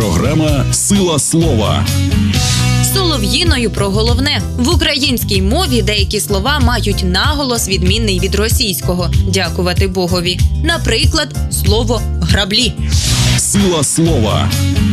Програма «Сила слова». Солов'їною про головне. В українській мові деякі слова мають наголос відмінний від російського. Дякувати Богові. Наприклад, слово «граблі». Сила слова.